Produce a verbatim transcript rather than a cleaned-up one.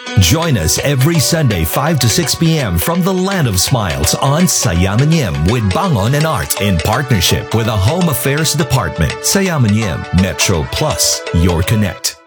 Join us every Sunday five to six p.m. from the Land of Smiles on Sayamanim with Bangon and Art in partnership with the Home Affairs Department. Sayamanim Metro Plus, your connect.